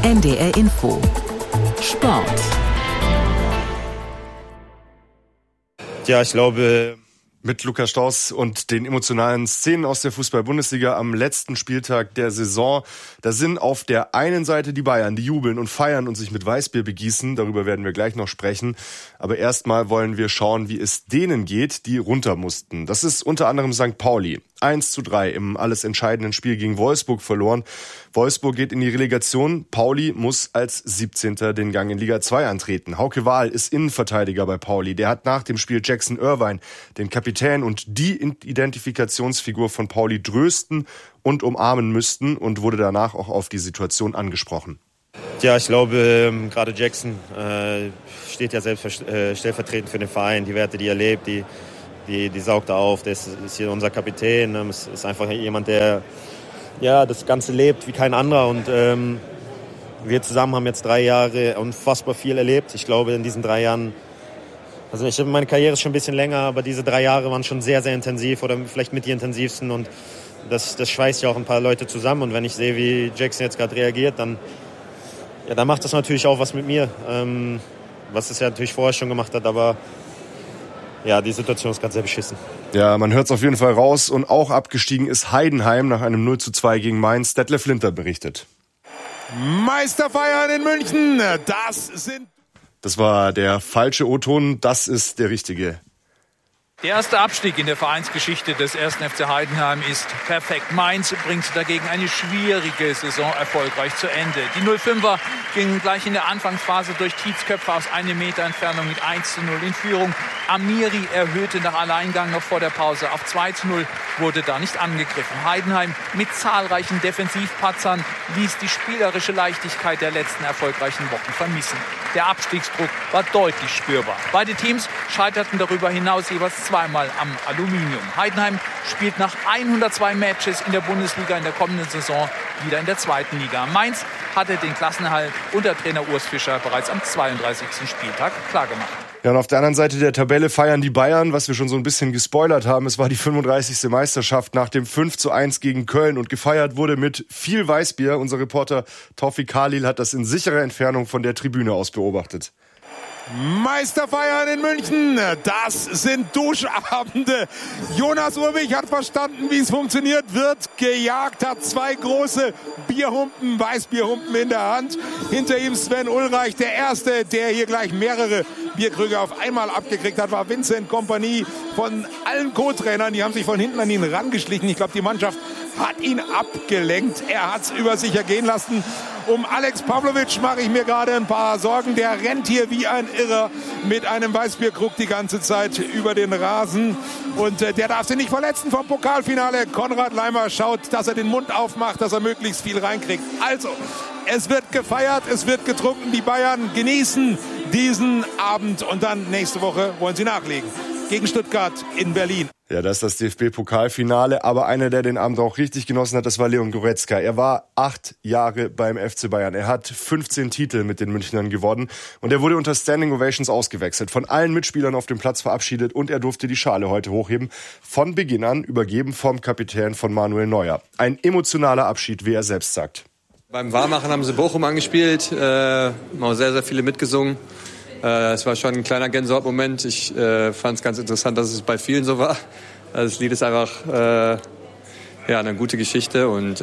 NDR Info Sport. Ja, ich glaube, mit Lukas Strauß und den emotionalen Szenen aus der Fußball-Bundesliga am letzten Spieltag der Saison. Da sind auf der einen Seite die Bayern, die jubeln und feiern und sich mit Weißbier begießen. Darüber werden wir gleich noch sprechen. Aber erstmal wollen wir schauen, wie es denen geht, die runter mussten. Das ist unter anderem St. Pauli. 1:3 im alles entscheidenden Spiel gegen Wolfsburg verloren. Wolfsburg geht in die Relegation. Pauli muss als 17. den Gang in Liga 2 antreten. Hauke Wahl ist Innenverteidiger bei Pauli. Der hat nach dem Spiel Jackson Irvine, den Kapitän und die Identifikationsfigur von Pauli, trösten und umarmen müssten und wurde danach auch auf die Situation angesprochen. Ja, ich glaube, gerade Jackson steht ja stellvertretend für den Verein. Die Werte, die er lebt, die saugt er auf. Der ist hier unser Kapitän. Es ist einfach jemand, der das Ganze lebt wie kein anderer. Und wir zusammen haben jetzt 3 Jahre unfassbar viel erlebt. Ich glaube, in diesen 3 Jahren, also meine Karriere ist schon ein bisschen länger, aber diese 3 Jahre waren schon sehr, sehr intensiv oder vielleicht mit die intensivsten. Und das schweißt ja auch ein paar Leute zusammen. Und wenn ich sehe, wie Jackson jetzt gerade reagiert, dann macht das natürlich auch was mit mir. Was es ja natürlich vorher schon gemacht hat, aber ja, die Situation ist gerade sehr beschissen. Ja, man hört es auf jeden Fall raus. Und auch abgestiegen ist Heidenheim nach einem 0:2 gegen Mainz. Detlef Linter berichtet. Meisterfeiern in München, Das war der falsche O-Ton, das ist der richtige. Der erste Abstieg in der Vereinsgeschichte des 1. FC Heidenheim ist perfekt. Mainz bringt dagegen eine schwierige Saison erfolgreich zu Ende. Die 05er gingen gleich in der Anfangsphase durch Tietzköpfe aus 1 Meter Entfernung mit 1:0 in Führung. Amiri erhöhte nach Alleingang noch vor der Pause auf 2:0, wurde da nicht angegriffen. Heidenheim mit zahlreichen Defensivpatzern ließ die spielerische Leichtigkeit der letzten erfolgreichen Wochen vermissen. Der Abstiegsdruck war deutlich spürbar. Beide Teams scheiterten darüber hinaus jeweils zweimal am Aluminium. Heidenheim spielt nach 102 Matches in der Bundesliga in der kommenden Saison wieder in der 2. Liga. Mainz hatte den Klassenerhalt unter Trainer Urs Fischer bereits am 32. Spieltag klargemacht. Ja, und auf der anderen Seite der Tabelle feiern die Bayern, was wir schon so ein bisschen gespoilert haben. Es war die 35. Meisterschaft nach dem 5:1 gegen Köln und gefeiert wurde mit viel Weißbier. Unser Reporter Tawfik Khalil hat das in sicherer Entfernung von der Tribüne aus beobachtet. Meisterfeiern in München, das sind Duschabende. Jonas Urbich hat verstanden, wie es funktioniert, wird gejagt, hat 2 große Bierhumpen, Weißbierhumpen in der Hand. Hinter ihm Sven Ulreich, der Erste, der hier gleich mehrere Bierkrüge auf einmal abgekriegt hat, war Vincent Kompanie. Von allen Co-Trainern, die haben sich von hinten an ihn rangeschlichen. Ich glaube, die Mannschaft hat ihn abgelenkt. Er hat es über sich ergehen lassen. Um Alex Pavlovic mache ich mir gerade ein paar Sorgen. Der rennt hier wie ein Irrer mit einem Weißbierkrug die ganze Zeit über den Rasen. Und der darf sich nicht verletzen vom Pokalfinale. Konrad Leimer schaut, dass er den Mund aufmacht, dass er möglichst viel reinkriegt. Also, es wird gefeiert, es wird getrunken. Die Bayern genießen diesen Abend. Und dann nächste Woche wollen sie nachlegen. Gegen Stuttgart in Berlin. Ja, das ist das DFB-Pokalfinale, aber einer, der den Abend auch richtig genossen hat, das war Leon Goretzka. Er war 8 Jahre beim FC Bayern. Er hat 15 Titel mit den Münchnern gewonnen und er wurde unter Standing Ovations ausgewechselt, von allen Mitspielern auf dem Platz verabschiedet und er durfte die Schale heute hochheben. Von Beginn an übergeben vom Kapitän von Manuel Neuer. Ein emotionaler Abschied, wie er selbst sagt. Beim Warmmachen haben sie Bochum angespielt, haben auch sehr, sehr viele mitgesungen. Es war schon ein kleiner Gänsehautmoment. Ich fand es ganz interessant, dass es bei vielen so war. Das Lied ist einfach eine gute Geschichte und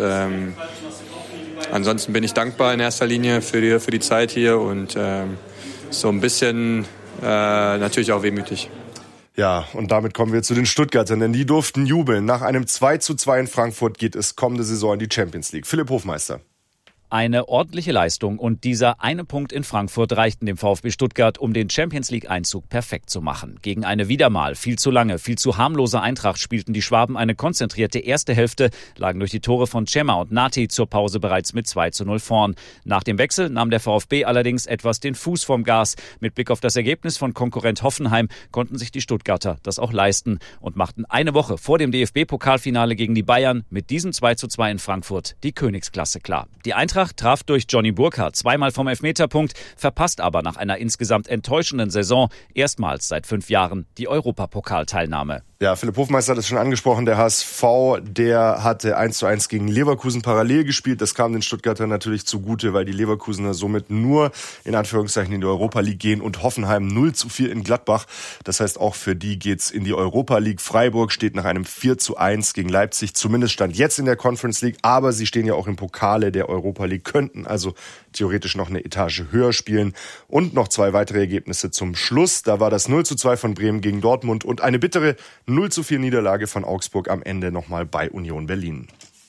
ansonsten bin ich dankbar in erster Linie für die Zeit hier und so ein bisschen natürlich auch wehmütig. Ja, und damit kommen wir zu den Stuttgartern, denn die durften jubeln. Nach einem 2:2 in Frankfurt geht es kommende Saison in die Champions League. Philipp Hofmeister. Eine ordentliche Leistung und dieser eine Punkt in Frankfurt reichten dem VfB Stuttgart, um den Champions-League-Einzug perfekt zu machen. Gegen eine wieder mal viel zu lange, viel zu harmlose Eintracht spielten die Schwaben eine konzentrierte erste Hälfte, lagen durch die Tore von Cema und Nati zur Pause bereits mit 2:0 vorn. Nach dem Wechsel nahm der VfB allerdings etwas den Fuß vom Gas. Mit Blick auf das Ergebnis von Konkurrent Hoffenheim konnten sich die Stuttgarter das auch leisten und machten eine Woche vor dem DFB-Pokalfinale gegen die Bayern mit diesem 2:2 in Frankfurt die Königsklasse klar. Die Eintracht traf durch Johnny Burkhardt zweimal vom Elfmeterpunkt, verpasst aber nach einer insgesamt enttäuschenden Saison erstmals seit 5 Jahren die Europapokalteilnahme. Ja, Philipp Hofmeister hat es schon angesprochen. Der HSV, der hatte 1:1 gegen Leverkusen parallel gespielt. Das kam den Stuttgartern natürlich zugute, weil die Leverkusener somit nur in Anführungszeichen in die Europa League gehen und Hoffenheim 0:4 in Gladbach. Das heißt, auch für die geht's in die Europa League. Freiburg steht nach einem 4:1 gegen Leipzig, zumindest stand jetzt in der Conference League. Aber sie stehen ja auch im Pokale der Europa League, könnten also theoretisch noch eine Etage höher spielen. Und noch 2 weitere Ergebnisse zum Schluss. Da war das 0:2 von Bremen gegen Dortmund und eine bittere 0:4 Niederlage von Augsburg am Ende nochmal bei Union Berlin.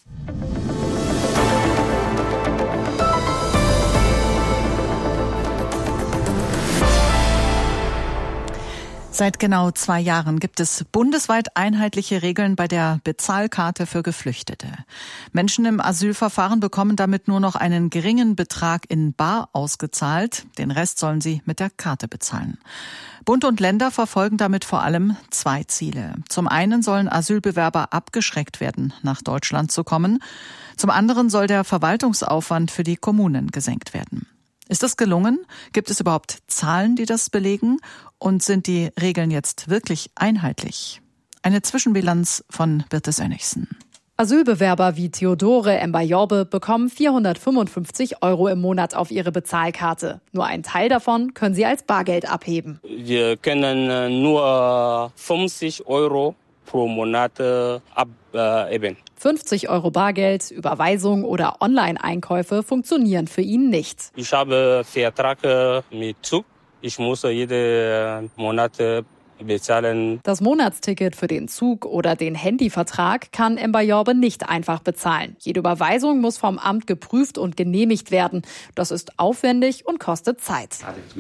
Seit genau 2 Jahren gibt es bundesweit einheitliche Regeln bei der Bezahlkarte für Geflüchtete. Menschen im Asylverfahren bekommen damit nur noch einen geringen Betrag in bar ausgezahlt. Den Rest sollen sie mit der Karte bezahlen. Bund und Länder verfolgen damit vor allem 2 Ziele. Zum einen sollen Asylbewerber abgeschreckt werden, nach Deutschland zu kommen. Zum anderen soll der Verwaltungsaufwand für die Kommunen gesenkt werden. Ist das gelungen? Gibt es überhaupt Zahlen, die das belegen? Und sind die Regeln jetzt wirklich einheitlich? Eine Zwischenbilanz von Birte Sönnigsen. Asylbewerber wie Theodore Mbayorbe bekommen 455 € im Monat auf ihre Bezahlkarte. Nur einen Teil davon können sie als Bargeld abheben. Wir können nur 50 € pro Monat abheben. 50 € Bargeld, Überweisung oder Online-Einkäufe funktionieren für ihn nicht. Ich habe Vertrag mit Zug. Ich muss jeden Monat bezahlen. Das Monatsticket für den Zug oder den Handyvertrag kann Mbayorbe nicht einfach bezahlen. Jede Überweisung muss vom Amt geprüft und genehmigt werden. Das ist aufwendig und kostet Zeit.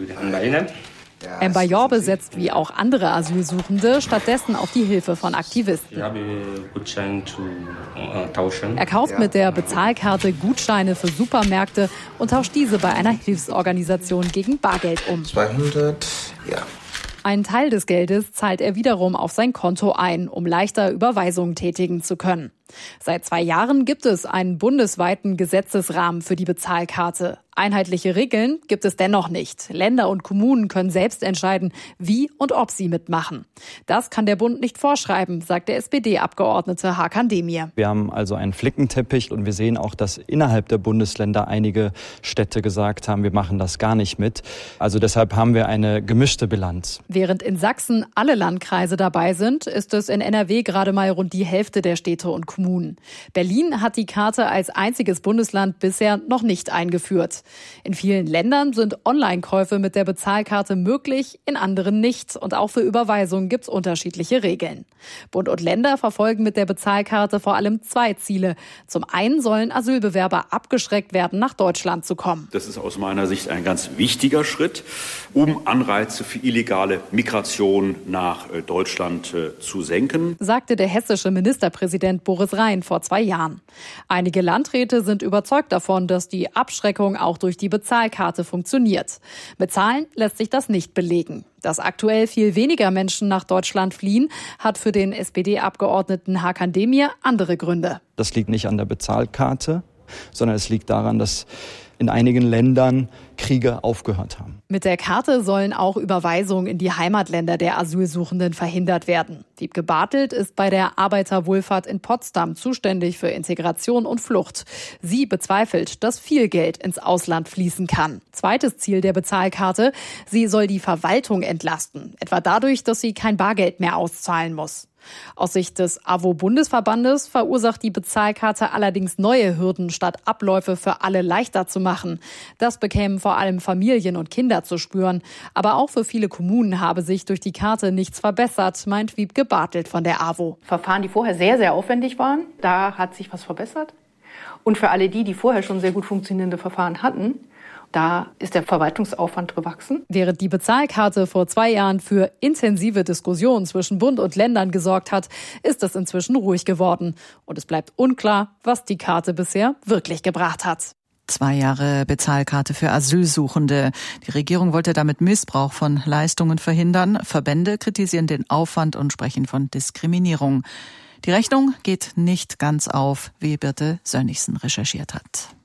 Mbayorbe setzt wie auch andere Asylsuchende stattdessen auf die Hilfe von Aktivisten. Ich habe Gutschein zu tauschen. Er kauft mit der Bezahlkarte Gutscheine für Supermärkte und tauscht diese bei einer Hilfsorganisation gegen Bargeld um. 200, ja. Einen Teil des Geldes zahlt er wiederum auf sein Konto ein, um leichter Überweisungen tätigen zu können. Seit 2 Jahren gibt es einen bundesweiten Gesetzesrahmen für die Bezahlkarte. Einheitliche Regeln gibt es dennoch nicht. Länder und Kommunen können selbst entscheiden, wie und ob sie mitmachen. Das kann der Bund nicht vorschreiben, sagt der SPD-Abgeordnete Hakan Demir. Wir haben also einen Flickenteppich und wir sehen auch, dass innerhalb der Bundesländer einige Städte gesagt haben, wir machen das gar nicht mit. Also deshalb haben wir eine gemischte Bilanz. Während in Sachsen alle Landkreise dabei sind, ist es in NRW gerade mal rund die Hälfte der Städte und Kommunen. Berlin hat die Karte als einziges Bundesland bisher noch nicht eingeführt. In vielen Ländern sind Online-Käufe mit der Bezahlkarte möglich, in anderen nicht. Und auch für Überweisungen gibt es unterschiedliche Regeln. Bund und Länder verfolgen mit der Bezahlkarte vor allem 2 Ziele. Zum einen sollen Asylbewerber abgeschreckt werden, nach Deutschland zu kommen. Das ist aus meiner Sicht ein ganz wichtiger Schritt, um Anreize für illegale Migration nach Deutschland zu senken, sagte der hessische Ministerpräsident Boris Rhein vor 2 Jahren. Einige Landräte sind überzeugt davon, dass die Abschreckung auch durch die Bezahlkarte funktioniert. Mit Zahlen lässt sich das nicht belegen. Dass aktuell viel weniger Menschen nach Deutschland fliehen, hat für den SPD-Abgeordneten Hakan Demir andere Gründe. Das liegt nicht an der Bezahlkarte, sondern es liegt daran, dass in einigen Ländern Kriege aufgehört haben. Mit der Karte sollen auch Überweisungen in die Heimatländer der Asylsuchenden verhindert werden. Wiebke Bartelt ist bei der Arbeiterwohlfahrt in Potsdam zuständig für Integration und Flucht. Sie bezweifelt, dass viel Geld ins Ausland fließen kann. Zweites Ziel der Bezahlkarte: sie soll die Verwaltung entlasten, etwa dadurch, dass sie kein Bargeld mehr auszahlen muss. Aus Sicht des AWO-Bundesverbandes verursacht die Bezahlkarte allerdings neue Hürden, statt Abläufe für alle leichter zu machen. Das bekämen vor allem Familien und Kinder zu spüren. Aber auch für viele Kommunen habe sich durch die Karte nichts verbessert, meint Wiebke Bartelt von der AWO. Verfahren, die vorher sehr, sehr aufwendig waren, da hat sich was verbessert. Und für alle die vorher schon sehr gut funktionierende Verfahren hatten, da ist der Verwaltungsaufwand gewachsen. Während die Bezahlkarte vor 2 Jahren für intensive Diskussionen zwischen Bund und Ländern gesorgt hat, ist es inzwischen ruhig geworden. Und es bleibt unklar, was die Karte bisher wirklich gebracht hat. 2 Jahre Bezahlkarte für Asylsuchende. Die Regierung wollte damit Missbrauch von Leistungen verhindern. Verbände kritisieren den Aufwand und sprechen von Diskriminierung. Die Rechnung geht nicht ganz auf, wie Birte Sönnigsen recherchiert hat.